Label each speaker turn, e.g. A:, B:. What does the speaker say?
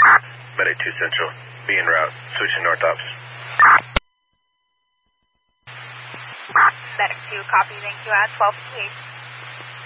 A: Medic 2 Central, be en route, switching north ops.
B: Medic 2, copy, thank you, at 1258.